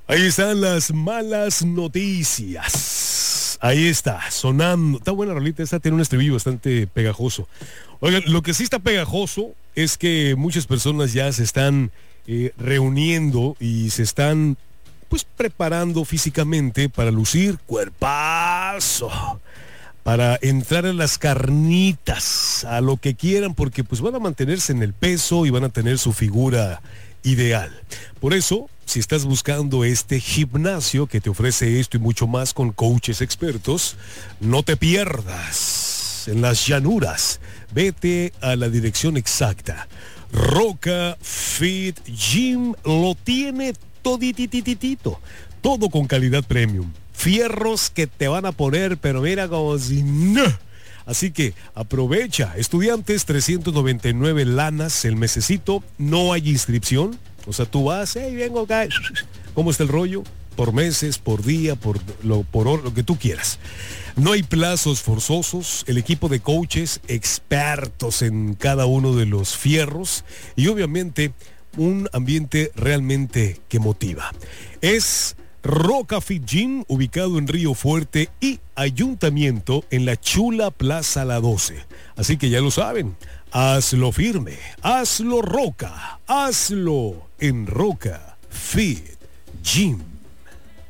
Ahí están las malas noticias. Ahí está, sonando. Está buena rolita, esta tiene un estribillo bastante pegajoso. Oigan, lo que sí está pegajoso es que muchas personas ya se están reuniendo y se están pues preparando físicamente para lucir cuerpazo, para entrar a las carnitas, a lo que quieran, porque pues van a mantenerse en el peso y van a tener su figura ideal. Por eso, si estás buscando este gimnasio que te ofrece esto y mucho más con coaches expertos, no te pierdas en las llanuras. Vete a la dirección exacta. Roca Fit Gym lo tiene toditititito, todo con calidad premium. Fierros que te van a poner, pero mira como si no. Así que aprovecha, estudiantes, 399 lanas el mesecito, no hay inscripción, o sea, tú vas, vengo acá, ¿cómo está el rollo? Por meses, por día, por lo que tú quieras. No hay plazos forzosos, el equipo de coaches expertos en cada uno de los fierros y obviamente un ambiente realmente que motiva. Es Roca Fit Gym, ubicado en Río Fuerte y Ayuntamiento en la chula Plaza La 12. Así que ya lo saben, hazlo firme, hazlo Roca, hazlo en Roca Fit Gym.